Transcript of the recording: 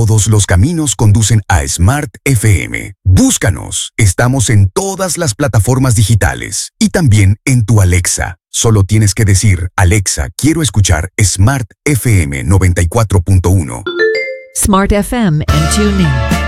todos los caminos conducen a Smart FM. Búscanos. Estamos en todas las plataformas digitales y también en tu Alexa. Solo tienes que decir, Alexa, quiero escuchar Smart FM 94.1. Smart FM and TuneIn.